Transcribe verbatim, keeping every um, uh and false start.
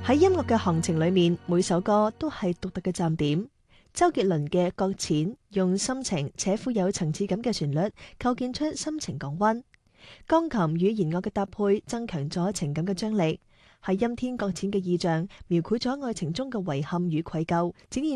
喺音樂嘅行程裏面，每首歌都係獨特嘅站點。周杰倫嘅《擱淺》用深情且富有層次感嘅旋律，構建出深情港灣。鋼琴與弦樂嘅搭配，增強咗情感嘅張力。喺陰天擱淺嘅意象，描繪咗愛情中嘅遺憾與愧疚，展現